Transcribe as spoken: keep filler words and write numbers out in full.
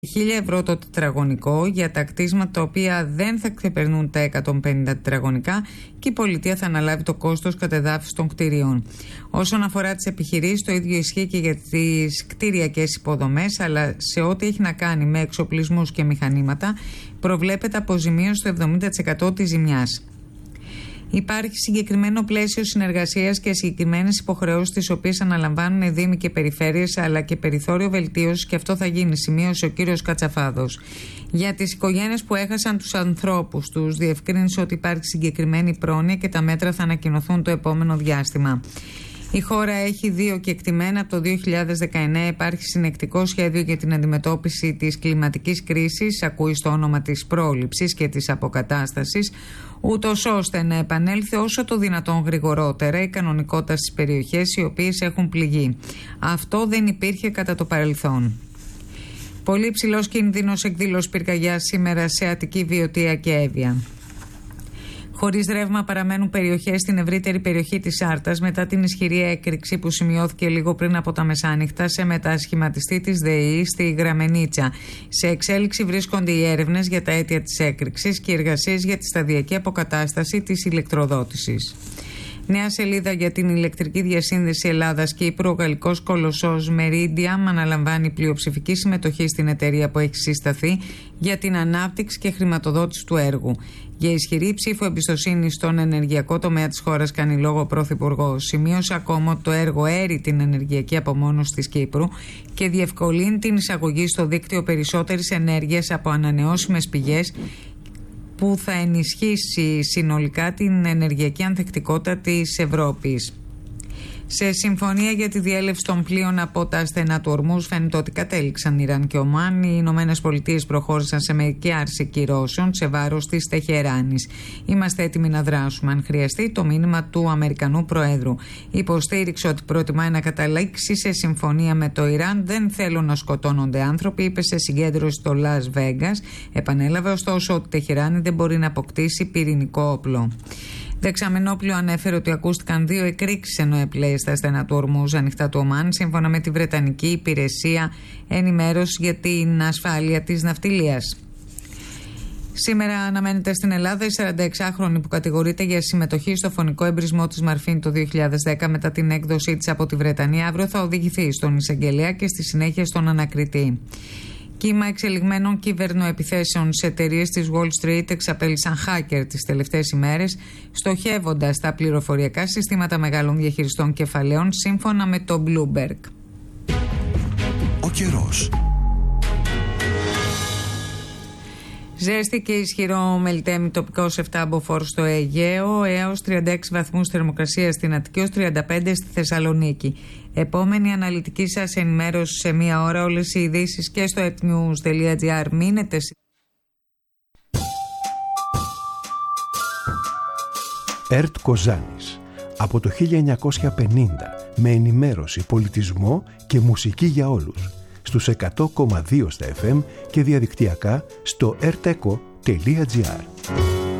χίλια ευρώ το τετραγωνικό για τα κτίσματα τα οποία δεν θα ξεπερνούν τα εκατόν πενήντα τετραγωνικά και η πολιτεία θα αναλάβει το κόστος κατεδάφισης των κτηρίων. Όσον αφορά τις επιχειρήσεις, το ίδιο ισχύει και για τις κτηριακές υποδομές, αλλά σε ό,τι έχει να κάνει με εξοπλισμούς και μηχανήματα, προβλέπεται αποζημίωση στο εβδομήντα τοις εκατό της ζημιάς. Υπάρχει συγκεκριμένο πλαίσιο συνεργασίας και συγκεκριμένες υποχρεώσεις τις οποίες αναλαμβάνουν οι Δήμοι και Περιφέρειες, αλλά και περιθώριο βελτίωσης, και αυτό θα γίνει, σημείωσε ο κύριος Κατσαφάδος. Για τις οικογένειες που έχασαν τους ανθρώπους τους, διευκρίνησε ότι υπάρχει συγκεκριμένη πρόνοια και τα μέτρα θα ανακοινωθούν το επόμενο διάστημα. Η χώρα έχει δύο κεκτημένα. Από το δύο χιλιάδες δεκαεννέα υπάρχει συνεκτικό σχέδιο για την αντιμετώπιση της κλιματικής κρίσης, ακούει στο όνομα της πρόληψης και της αποκατάστασης, ούτως ώστε να επανέλθει όσο το δυνατόν γρηγορότερα η κανονικότητα στις περιοχές οι οποίες έχουν πληγεί. Αυτό δεν υπήρχε κατά το παρελθόν. Πολύ ψηλός κίνδυνος εκδήλωση πυρκαγιάς σήμερα σε Αττική, Βιωτία και Εύβοια. Χωρίς ρεύμα παραμένουν περιοχές στην ευρύτερη περιοχή της Άρτας μετά την ισχυρή έκρηξη που σημειώθηκε λίγο πριν από τα μεσάνυχτα σε μετασχηματιστή της ΔΕΗ στη Γραμμενίτσα. Σε εξέλιξη βρίσκονται οι έρευνες για τα αίτια της έκρηξης και οι εργασίες για τη σταδιακή αποκατάσταση της ηλεκτροδότησης. Νέα σελίδα για την ηλεκτρική διασύνδεση Ελλάδας-Κύπρου. Ο γαλλικός κολοσσός Meridiam αναλαμβάνει πλειοψηφική συμμετοχή στην εταιρεία που έχει συσταθεί για την ανάπτυξη και χρηματοδότηση του έργου. Για ισχυρή ψήφο εμπιστοσύνη στον ενεργειακό τομέα της χώρας κάνει λόγο ο Πρωθυπουργός. Σημείωσε ακόμα ότι το έργο έρει την ενεργειακή απομόνωση της Κύπρου και διευκολύνει την εισαγωγή στο δίκτυο περισσότερης ενέργειας από ανανεώσιμες πηγές, που θα ενισχύσει συνολικά την ενεργειακή ανθεκτικότητα της Ευρώπης. Σε συμφωνία για τη διέλευση των πλοίων από τα στενά του Ορμούζ φαίνεται ότι κατέληξαν Ιράν και Ομάν. Οι Ηνωμένες Πολιτείες προχώρησαν σε μερική άρση κυρώσεων σε βάρος της Τεχεράνης. Είμαστε έτοιμοι να δράσουμε αν χρειαστεί, το μήνυμα του Αμερικανού Προέδρου. Υποστήριξε ότι προτιμάει να καταλήξει σε συμφωνία με το Ιράν. Δεν θέλουν να σκοτώνονται άνθρωποι, είπε σε συγκέντρωση στο Λας Βέγκας. Επανέλαβε ωστόσο ότι η Τεχεράνη δεν μπορεί να αποκτήσει πυρηνικό όπλο. Δεξαμενόπλιο ανέφερε ότι ακούστηκαν δύο εκρήξεις ενώ επλέει στα στενά του Ορμούζ ανοιχτά του Ομάν, σύμφωνα με τη Βρετανική Υπηρεσία Ενημέρωσης για την Ασφάλεια της Ναυτιλίας. Σήμερα αναμένεται στην Ελλάδα η σαρανταεξάχρονη που κατηγορείται για συμμετοχή στο φωνικό εμπρισμό της Μαρφίν το δύο χιλιάδες δέκα μετά την έκδοσή της από τη Βρετανία. Αύριο θα οδηγηθεί στον εισαγγελέα και στη συνέχεια στον ανακριτή. Κύμα εξελιγμένων κυβερνοεπιθέσεων σε εταιρείες της Wall Street εξαπέλυσαν hacker τις τελευταίες ημέρες, στοχεύοντας τα πληροφοριακά συστήματα μεγάλων διαχειριστών κεφαλαίων, σύμφωνα με το Bloomberg. Ο καιρός. Ζέστη και ισχυρό μελτέμι τοπικός επτά μποφόρ στο Αιγαίο, έως τριάντα έξι βαθμούς θερμοκρασία στην Αττική, έως τριάντα πέντε στη Θεσσαλονίκη. Επόμενη αναλυτική σας ενημέρωση σε μία ώρα. Όλες οι ειδήσεις και στο etnews τελεία gr. Μείνετε. ΕΡΤ Κοζάνης. Από το χίλια εννιακόσια πενήντα με ενημέρωση, πολιτισμό και μουσική για όλους. Στους εκατό κόμμα δύο στα εφ εμ και διαδικτυακά στο ερτεκο τελεία gr.